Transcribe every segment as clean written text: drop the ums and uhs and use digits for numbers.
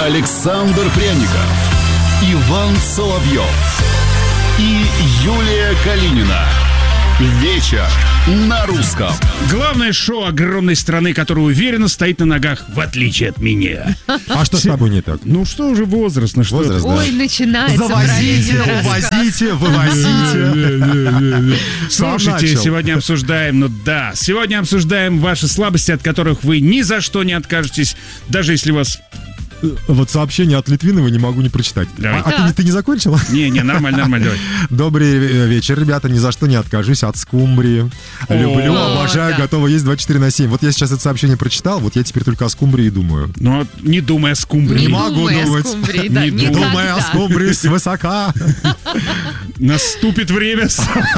Александр Пряников, Иван Соловьев и Юлия Калинина. Вечер на русском. Главное шоу огромной страны, которая уверенно стоит на ногах, в отличие от меня. А что с тобой не так? Ну что уже возраст, ну что? Возраст, да. Ой, начинается. Завозите, увозите, вывозите. Слушайте, сегодня обсуждаем ваши слабости, от которых вы ни за что не откажетесь, даже если вас... Вот сообщение от Литвинова не могу не прочитать. Давай. А ты не закончила? Не, нормально, давай. Добрый вечер, ребята. Ни за что не откажусь от скумбрии. Люблю, обожаю, готова есть 24/7. Вот я сейчас это сообщение прочитал, вот я теперь только о скумбрии думаю. Но не думай о скумбрии. Не могу думать. Не думай о скумбрии свысока. Наступит время.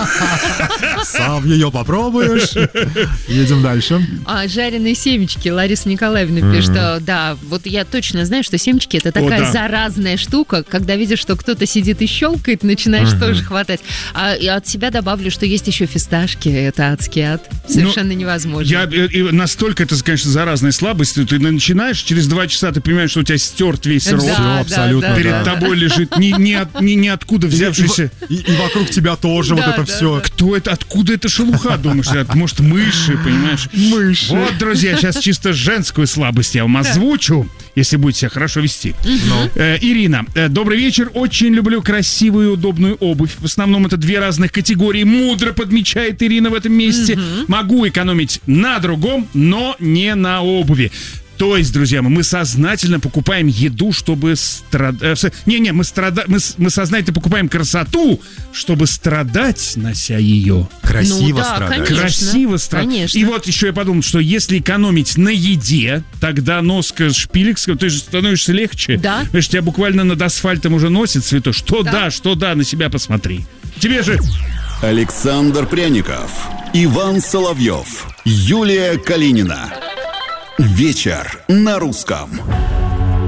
Сам ее попробуешь. Едем дальше. Жареные семечки. Лариса Николаевна пишет, что да, вот я точно знаю, что семечки — это такая заразная штука, когда видишь, что кто-то сидит и щелкает, начинаешь тоже хватать. И от себя добавлю, что есть еще фисташки, это адский ад. Совершенно невозможно. Настолько это, конечно, заразная слабость, ты начинаешь, через 2 часа ты понимаешь, что у тебя стерт весь рот. Все, абсолютно. Перед тобой лежит ниоткуда взявшийся... И вокруг тебя тоже вот это все. Кто это? Откуда эта шелуха, думаешь? Может, мыши, понимаешь? Мыши. Вот, друзья, сейчас чисто женскую слабость я вам озвучу, если будете себя хорошо вести. Ирина, добрый вечер. Очень люблю красивую и удобную обувь. В основном это 2 разных категории. Мудро подмечает Ирина в этом месте. Могу экономить на другом, но не на обуви. То есть, друзья мои, мы сознательно покупаем еду, чтобы страдать... Мы сознательно покупаем красоту, чтобы страдать, нося ее. Красиво страдать. Красиво страдать. Конечно. И вот еще я подумал, что если экономить на еде, тогда носка шпилек, ты же становишься легче. Да. Знаешь, тебя буквально над асфальтом уже носит, святой. Что да, на себя посмотри. Тебе же... Александр Пряников, Иван Соловьев, Юлия Калинина. Вечер на русском.